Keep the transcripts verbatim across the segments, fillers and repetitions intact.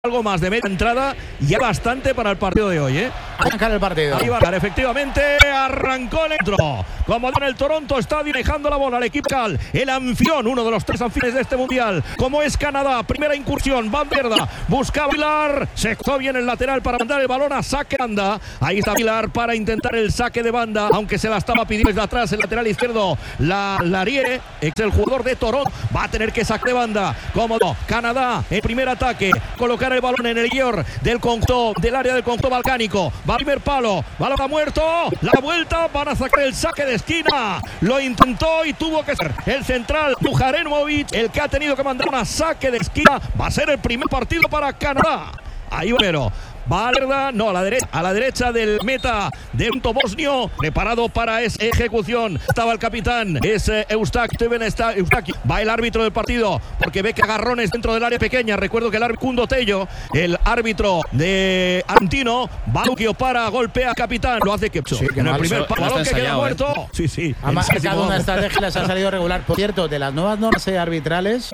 Algo más de media entrada, ya bastante para el partido de hoy, ¿eh? Arrancar el partido. Ahí va, efectivamente, arrancó el entro. Como en el Toronto Stadium, dejando la bola al equipo cal, el anfitrión, uno de los tres anfitriones de este mundial, como es Canadá. Primera incursión, Van Verda, buscaba Vilar, se quedó bien el lateral para mandar el balón a saque banda. Ahí está Vilar para intentar el saque de banda, aunque se la estaba pidiendo desde atrás el lateral izquierdo, la Larie, ex el jugador de Toronto, va a tener que saque de banda. Cómodo, Canadá, el primer ataque, colocar el balón en el guión del conjunto, del área del conjunto balcánico. Va al primer palo, balón ha muerto, la vuelta, van a sacar el saque de esquina. Lo intentó y tuvo que ser el central Bujarenovic el que ha tenido que mandar una saque de esquina. Va a ser el primer partido para Canadá. Ahí va, pero Valverda, no, a la derecha, a la derecha del meta de punto bosnio, preparado para esa ejecución. Estaba el capitán, es eh, Eustak, está Eustaki. Va el árbitro del partido, porque ve que agarrones dentro del área pequeña. Recuerdo que el árbitro Kundo Tello, el árbitro de Argentino, Baluquio para, golpea al capitán, lo hace que sí, en el primer eso, balón que queda muerto. ¿eh? Sí, sí. Ha marcado una estrategia, les ha salido regular. Por cierto, de las nuevas normas arbitrales,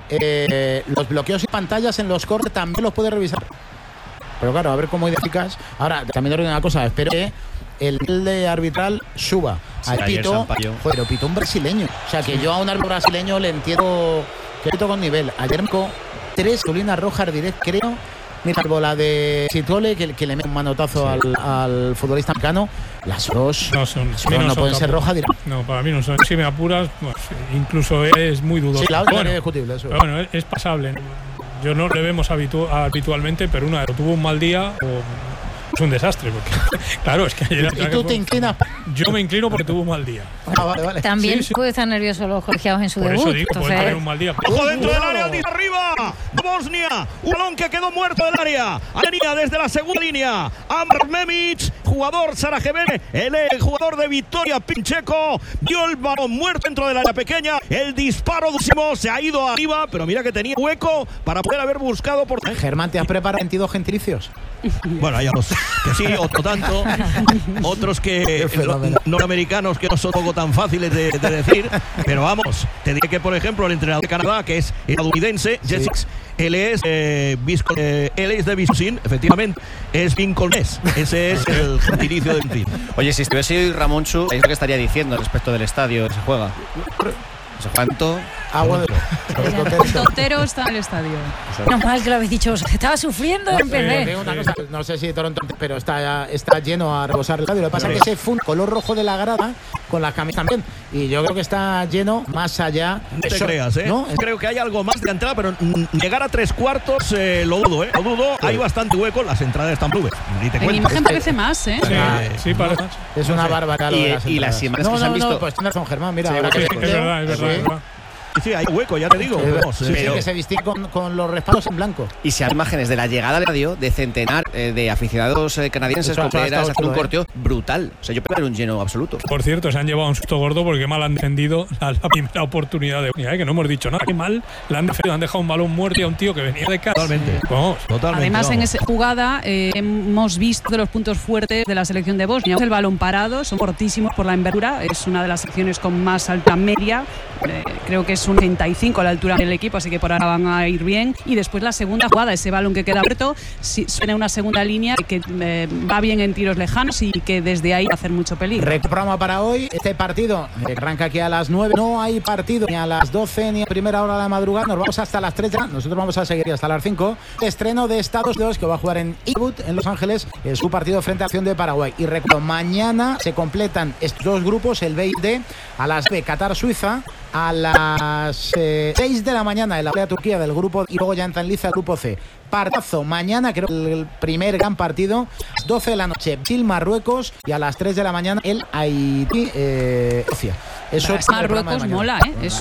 eh, los bloqueos y pantallas en los cortes también los puede revisar. Pero claro, a ver cómo identificas. Ahora, también te digo una cosa, espero que el nivel de arbitral suba. Sí, al pito, pero pito un brasileño. O sea, que yo a un árbitro brasileño le entiendo que pito con nivel. Ayer me tres colinas rojas direct, creo. Mira, la de Chitole, que, que le mete un manotazo sí. al, al futbolista mexicano. Las dos no, son, no, no, no pueden ser rojas direct. No, para mí no son. Si me apuras, pues, incluso es muy dudoso. Sí, la otra bueno, es discutible. Eso. Bueno, es, es pasable. Yo no le vemos habitu habitualmente, pero una vez tuvo un mal día o es un desastre. Porque, claro, es que ayer. ¿Y tú te inclinas? Yo me inclino porque tuvo un mal día. Ah, vale, vale. También sí, sí. puede estar nervioso los colegiados en su por debut. Eso digo, entonces... puede tener un mal día. Ojo dentro del área, de arriba, Bosnia, un balón que quedó muerto del área. Venía desde la segunda línea, Amr Memic, jugador Sarajevo, el jugador de Victoria Pincheco, dio el balón muerto dentro del área pequeña. El disparo último se ha ido arriba, pero mira que tenía hueco para poder haber buscado por. Germán, ¿te has preparado veintidós gentilicios? Bueno, hay otros que sí, otro tanto, otros que norteamericanos que no son poco tan fáciles de, de decir, pero vamos, te diré que por ejemplo el entrenador de Canadá, que es estadounidense, sí. Jessica, él es eh, Visco, eh, él es de Wisconsin, efectivamente, es vincolnés, ese es el gentilicio del team. Oye, si estuviese hoy Ramón Chu, es lo que estaría diciendo respecto del estadio que se juega. Se cuánto agua de el Tontero está en el estadio. No mal que lo habéis dicho, estaba sufriendo, no, empecé. Una cosa, no sé si Toronto, pero está, está lleno a rebosar el estadio. Lo que pasa es que ese fue un color rojo de la grada con las camisas también. Y yo creo que está lleno más allá. No te eso, creas, ¿eh? ¿No? Creo que hay algo más de entrada, pero llegar a tres cuartos eh, lo dudo, ¿eh? Lo dudo. Sí. Hay bastante hueco, las entradas están nubes. Ni te en imagen parece más, ¿eh? Sí, ah, sí parece. Es una barbaridad. Y, las, y las imágenes no, que se han no, visto. No, pues tienes razón, Germán. Mira, sí, ahora sí, que es verdad, es verdad. Sí. Es verdad. Sí, hay hueco, ya te digo. Sí, vamos, sí, pero... sí, que se distingue con, con los respaldos en blanco. Y si hay imágenes de la llegada al estadio de centenar eh, de aficionados eh, canadienses con playeras haciendo un corteo brutal. O sea, yo puedo ver un lleno absoluto. Por cierto, se han llevado un susto gordo porque mal han defendido la, la primera oportunidad de eh, que no hemos dicho nada. Qué mal la han defendido, han dejado un balón muerto y a un tío que venía de casa. Totalmente. Vamos. Totalmente. Además, vamos. en esa jugada eh, hemos visto de los puntos fuertes de la selección de Bosnia. El balón parado, son fortísimos por la envergadura. Es una de las secciones con más alta media. Eh, creo que es un treinta y cinco a la altura del equipo, así que por ahora van a ir bien. Y después la segunda jugada, ese balón que queda abierto, si, suena una segunda línea que eh, va bien en tiros lejanos y que desde ahí va a hacer mucho peligro. Reprograma para hoy este partido. Arranca aquí a las nueve. No hay partido ni a las doce ni a primera hora de la madrugada. Nos vamos hasta las tres. Nosotros vamos a seguir hasta las cinco. Estreno de Estados Unidos que va a jugar en Inglewood, en Los Ángeles, en su partido frente a la selección de Paraguay. Y recuerdo, mañana se completan estos dos grupos, el B y D, a las B, Qatar-Suiza. A las eh, seis de la mañana en la pelea Turquía del grupo y luego ya entra en liza el grupo C. Partidazo mañana, creo que el primer gran partido. A las doce de la noche Brasil Marruecos y a las tres de la mañana el Haití eh, Eso Marruecos mola, ¿eh? Es